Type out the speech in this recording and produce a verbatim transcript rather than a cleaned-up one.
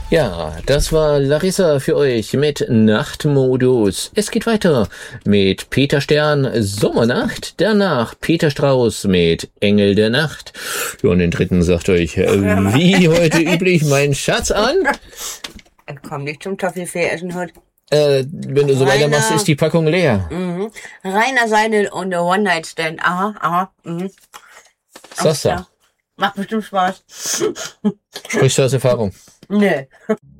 Ja, das war Larissa für euch mit Nachtmodus. Es geht weiter mit Peter Stern, Sommernacht, danach Peter Strauß mit Engel der Nacht. Ja, und den dritten sagt euch, äh, wie heute üblich, mein Schatz an. Komm nicht zum Toffifee essen heute. Äh, wenn du so Rainer, weitermachst, ist die Packung leer. Mhm. Rainer Seidel und der One-Night-Stand. Aha, aha. Mhm. Sassa. Macht bestimmt Spaß. Sprichst du aus Erfahrung? Nö.